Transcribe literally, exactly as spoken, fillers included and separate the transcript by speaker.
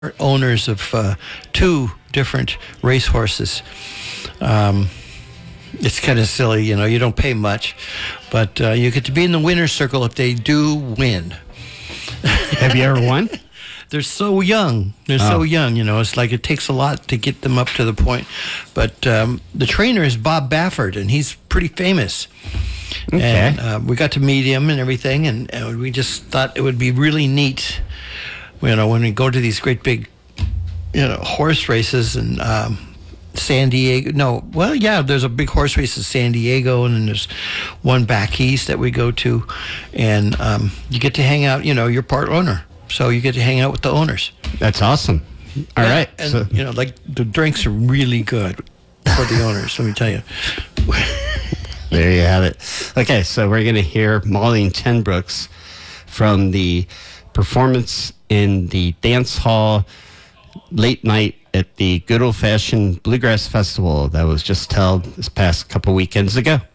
Speaker 1: owners of uh, two different racehorses. Um, it's kind of silly, you know, you don't pay much, but uh, you get to be in the winner's circle if they do win.
Speaker 2: Have you ever won?
Speaker 1: They're so young. They're
Speaker 2: Oh.
Speaker 1: so young, you know. It's like it takes a lot to get them up to the point. But um, the trainer is Bob Baffert, and he's pretty famous.
Speaker 2: Okay.
Speaker 1: And uh, we got to meet him and everything, and, and we just thought it would be really neat, you know, when we go to these great big, you know, horse races and um, San Diego. No, well, yeah, there's a big horse race in San Diego, and then there's one back east that we go to, and um, you get to hang out. You know, you're part owner, so you get to hang out with the owners.
Speaker 2: That's awesome. All
Speaker 1: Yeah,
Speaker 2: right.
Speaker 1: and
Speaker 2: So,
Speaker 1: you know, like the drinks are really good for the owners. Let me tell you.
Speaker 2: there you have it. Okay, so we're going to hear Maureen Tenbrooks from the performance in the dance hall late night at the Good Old Fashioned Bluegrass Festival that was just held this past couple weekends ago.